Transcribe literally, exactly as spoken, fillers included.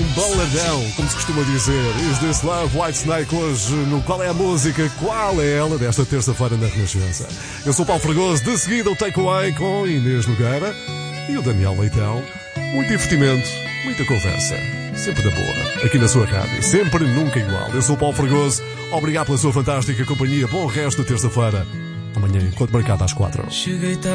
um baladão, como se costuma dizer. Is This Love, Whitesnake, hoje no Qual é a Música, qual é ela, desta terça-feira na Renascença. Eu sou o Paulo Fregoso, de seguida o Takeaway com Inês Nogueira e o Daniel Leitão. Muito divertimento, muita conversa, sempre da boa, aqui na sua rádio, sempre nunca igual. Eu sou o Paulo Fregoso, obrigado pela sua fantástica companhia, bom resto de terça-feira. Amanhã, enquanto marcado às quatro.